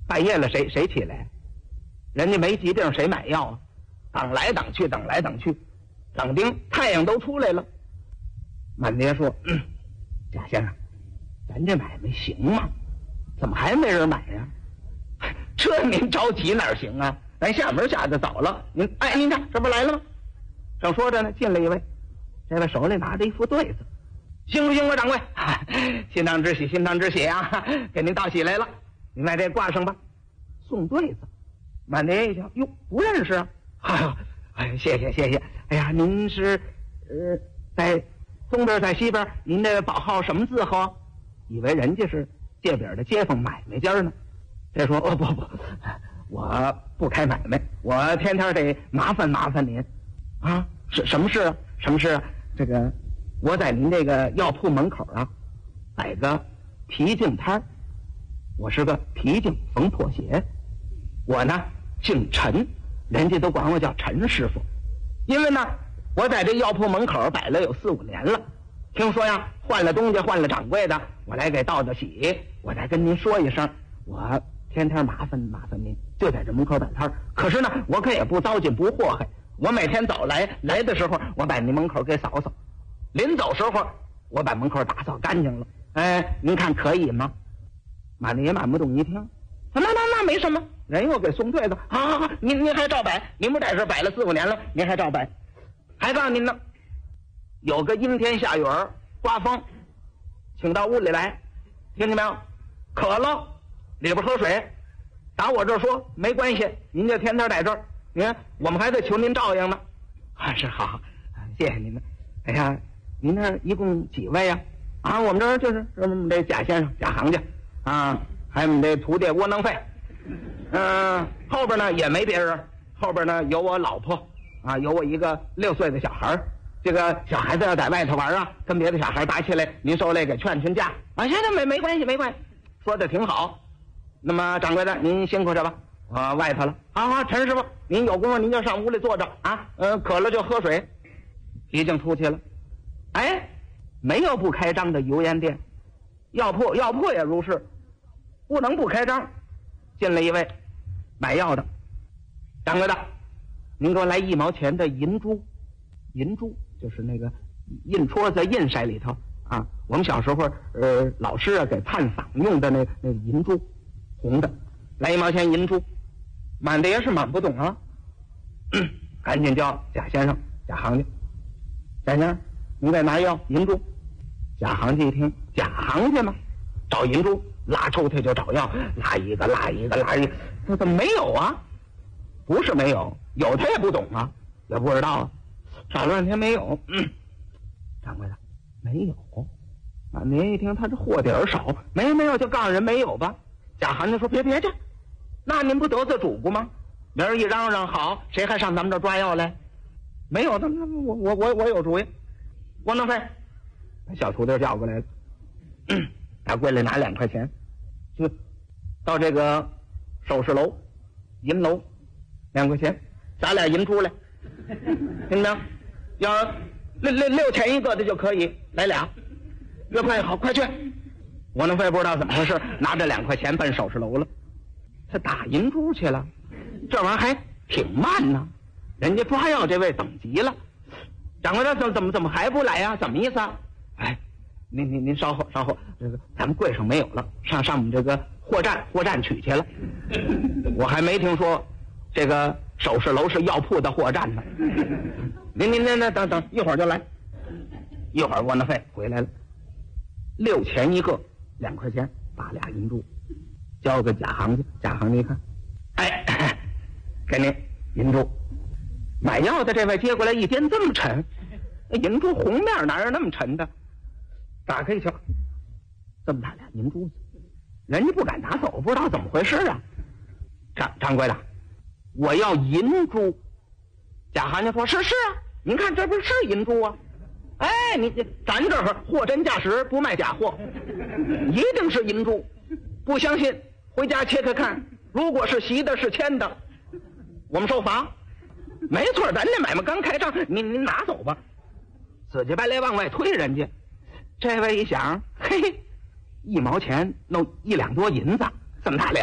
半夜了谁起来？人家没疾病谁买药啊？等来等去，等来等去，等丁太阳都出来了。满爹说：“贾先生，咱这买卖行吗？怎么还没人买呀？这您着急哪行啊？咱下门下的早了。您看这不来了吗？”正说着呢，进来一位，这位手里拿着一副对子，兴不兴啊，掌柜？心当之喜，心当之喜啊！给您道喜来了，您把这挂上吧。送对子，满爹一瞧，哟，不认识啊！谢谢。哎呀，您是在东边在西边，您的宝号什么字号？以为人家是界边的街坊买卖家呢。这说不，我不开买卖，我天天得麻烦您啊。是什么事啊？什么事啊？这个我在您这个药铺门口啊摆个皮镜摊，我是个皮镜缝破鞋。我呢姓陈，人家都管我叫陈师傅。因为呢我在这药铺门口摆了有4、5年了，听说呀换了东家换了掌柜的，我来给道喜，我再跟您说一声，我天天麻烦您，就在这门口摆摊。可是呢我可也不糟践不祸害，我每天早来的时候，我把您门口给扫扫，临走时候我把门口打扫干净了。您看可以吗？满爹满不懂一听，那没什么，人又给送对子。好，您还照摆，您不在这摆了4、5年了，您还照摆。还告诉您呢，有个阴天下雨刮风，请到屋里来，听见没有？渴了里边喝水，打我这儿说没关系，您就天天在这儿，您看我们还得求您照应呢。是好，谢谢您了。哎呀，您那一共几位呀？我们这儿就是我们这贾先生贾行家啊，还有我们这徒弟窝囊废。后边呢也没别人，后边呢有我老婆啊，有我一个6岁的小孩。这个小孩子要在外头玩啊，跟别的小孩打起来，您受累给劝架啊。现在没关系，说的挺好。那么掌柜的您辛苦着吧，我外头了。好，陈师傅您有功夫您就上屋里坐着啊，渴了就喝水。已经出去了。没有不开张的油盐店，药铺也如是，不能不开张。进来一位买药的，掌柜的您给我来1毛钱的银珠就是那个印戳在印筛里头啊，我们小时候老师啊给探嗓用的那银珠，红的，来1毛钱银珠。满的也是满不懂啊，赶紧叫贾先生贾行家，贾先生您再拿药银珠。贾行家一听，贾行家吗？找银珠，拉抽屉就找药，拉一个，这怎么没有啊？不是没有，有他也不懂啊，也不知道啊，找了半天没有。掌柜的没有啊？您一听他这货底儿少，没有就告诉人没有吧。贾行家说别去，那您不得罪主顾吗？明儿一嚷嚷好，谁还上咱们这抓药来？没有，那我有主意。窝囊废，把小徒弟叫过来了，打柜里拿2块钱，就到这个首饰楼银楼，2块钱砸俩银珠来，听着，要6钱一个的就可以，来俩，越快越好，快去。窝囊废不知道怎么回事，拿着2块钱奔首饰楼了，他打银珠去了，这玩意儿还挺慢呢，人家抓药这位等急了。掌柜的怎么还不来呀？怎么意思啊？您稍后，这个咱们柜上没有了，上我们这个货站取去了。我还没听说这个首饰楼是药铺的货站呢。您等一会儿就来。一会儿窝囊废回来了，6钱一个，2块钱，把俩银珠交给贾行家。贾行家一看，给您银珠。买药的这位接过来一掂，这么沉，银珠红面哪有那么沉的？打开一瞧，这么大俩银珠子，人家不敢拿走，不知道怎么回事啊。掌柜的，我要银珠。贾行家说是啊，您看这不是银珠啊？咱这儿货真价实，不卖假货，一定是银珠。不相信回家切开看，如果是洗的是铅的，我们受罚。没错，咱这买卖刚开张，您拿走吧。自己白来往外推人家。这位一想，1毛钱弄1两多银子，这么大